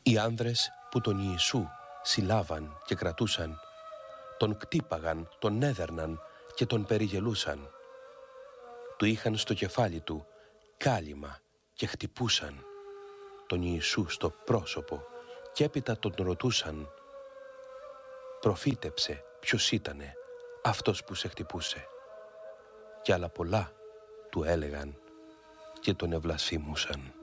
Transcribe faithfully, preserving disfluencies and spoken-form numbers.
Οι άνδρες που τον Ιησού συλλάβαν και κρατούσαν, τον κτύπαγαν, τον έδερναν και τον περιγελούσαν. Του είχαν στο κεφάλι του κάλυμα και χτυπούσαν τον Ιησού στο πρόσωπο και έπειτα τον ρωτούσαν: «Προφήτεψε ποιος ήτανε αυτός που σε χτυπούσε?» Και άλλα πολλά του έλεγαν και τον ευλασφήμουσαν.